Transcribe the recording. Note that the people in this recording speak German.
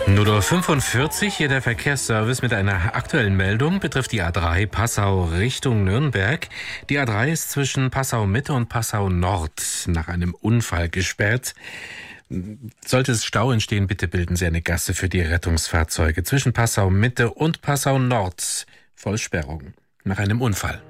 0:45 Uhr, hier der Verkehrsservice mit einer aktuellen Meldung, betrifft die A3 Passau Richtung Nürnberg. Die A3 ist zwischen Passau Mitte und Passau Nord nach einem Unfall gesperrt. Sollte es Stau entstehen, bitte bilden Sie eine Gasse für die Rettungsfahrzeuge. Zwischen Passau Mitte und Passau Nord Vollsperrung nach einem Unfall.